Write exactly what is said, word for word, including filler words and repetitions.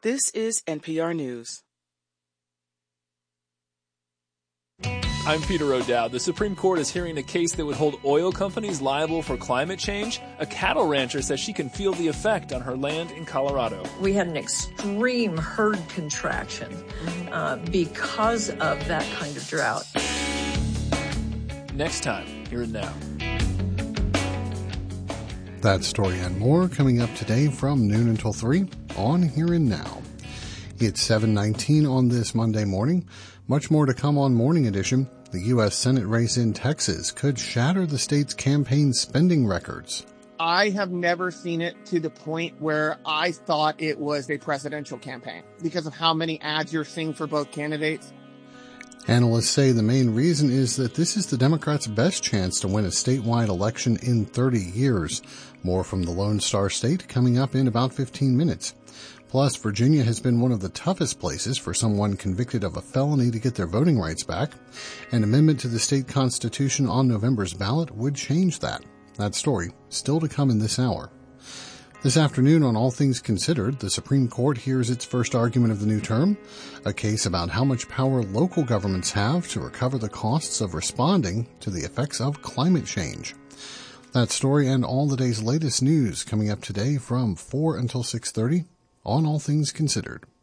This is N P R News. I'm Peter O'Dowd. The Supreme Court is hearing a case that would hold oil companies liable for climate change. A cattle rancher says she can feel the effect on her land in Colorado. We had an extreme herd contraction uh, because of that kind of drought. Next time, Here and Now. That story and more coming up today from noon until three on Here and Now. It's seven nineteen on this Monday morning. Much more to come on Morning Edition. The U S Senate race in Texas could shatter the state's campaign spending records. I have never seen it to the point where I thought it was a presidential campaign because of how many ads you're seeing for both candidates. Analysts say the main reason is that this is the Democrats' best chance to win a statewide election in thirty years. More from the Lone Star State coming up in about fifteen minutes. Plus, Virginia has been one of the toughest places for someone convicted of a felony to get their voting rights back. An amendment to the state constitution on November's ballot would change that. That story still to come in this hour. This afternoon on All Things Considered, the Supreme Court hears its first argument of the new term, a case about how much power local governments have to recover the costs of responding to the effects of climate change. That story and all the day's latest news coming up today from four until six thirty on All Things Considered.